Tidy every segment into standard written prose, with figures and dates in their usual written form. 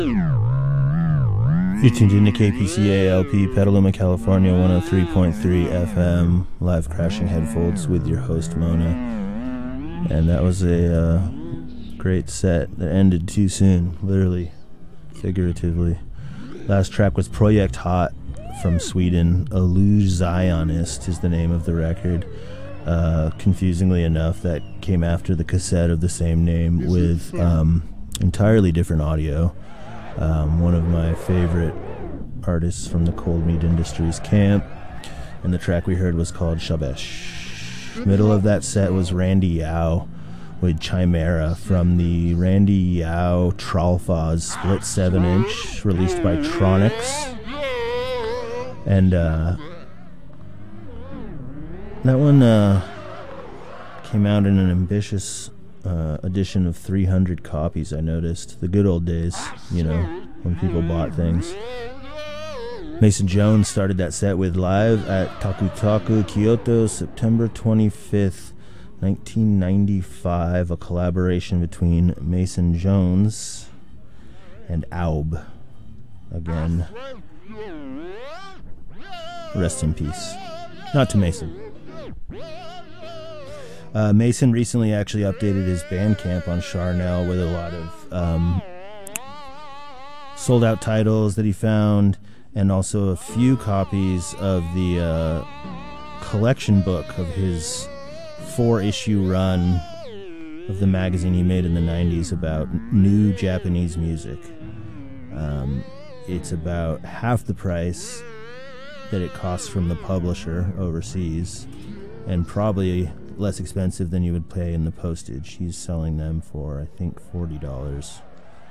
You're tuned into KPCA LP, Petaluma, California, 103.3 FM, live crashing headphones with your host, Mona. And that was a great set that ended too soon, literally, figuratively. Last track was Projekt Hot from Sweden. Illusionist is the name of the record. Confusingly enough, that came after the cassette of the same name with entirely different audio. One of my favorite artists from the Cold Meat Industries camp, and the track we heard was called Shabesh. Middle of that set was Randy Yao with Chimera from the Randy Yao Trollfaws split 7-inch released by Tronics. And that one came out in an ambitious edition of 300 copies, I noticed. The good old days, you know, when people bought things. Mason Jones started that set with Live at Takutaku, Kyoto, September 25th, 1995, a collaboration between Mason Jones and Aub. Again, rest in peace. Not to Mason. Mason recently actually updated his Bandcamp on Charnel with a lot of sold out titles that he found, and also a few copies of the collection book of his 4-issue run of the magazine he made in the 90s about new Japanese music. It's about half the price that it costs from the publisher overseas, and probably less expensive than you would pay in the postage. He's selling them for, I think, $40.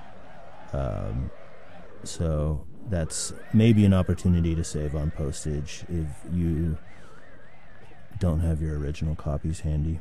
So that's maybe an opportunity to save on postage if you don't have your original copies handy.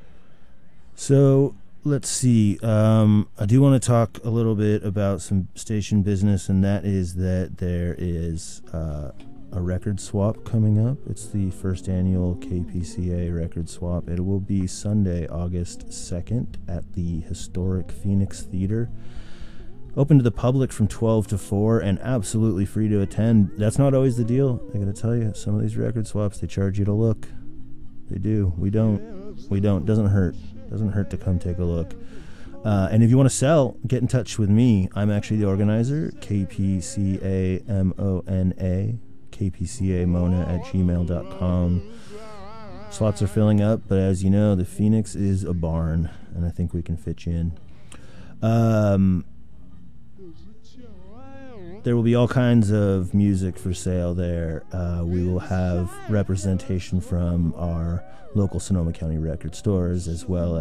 So let's see. I do want to talk a little bit about some station business, and that is that there is a record swap coming up. It's the first annual KPCA record swap. It will be Sunday, August 2nd at the historic Phoenix Theater. Open to the public from 12 to 4 and absolutely free to attend. That's not always the deal. I gotta tell you, some of these record swaps, they charge you to look. They do. We don't. Doesn't hurt. Doesn't hurt to come take a look. And if you want to sell, get in touch with me. I'm actually the organizer, KPCA MONA. KPCAMona@gmail.com. Slots are filling up, but as you know, the Phoenix is a barn, and I think we can fit you in. There will be all kinds of music for sale there. We will have representation from our local Sonoma County record stores, as well